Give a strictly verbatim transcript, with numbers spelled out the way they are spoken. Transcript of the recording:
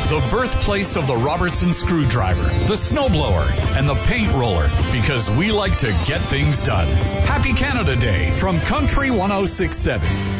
the birthplace of the Robertson screwdriver, the snowblower, and the paint roller, because we like to get things done. Happy Canada Day from Country one oh six point seven.